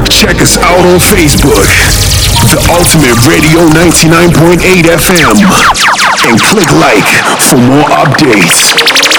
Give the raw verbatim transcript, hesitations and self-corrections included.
Check us out on Facebook, The Ultimate Radio ninety-nine point eight F M, and click like for more updates.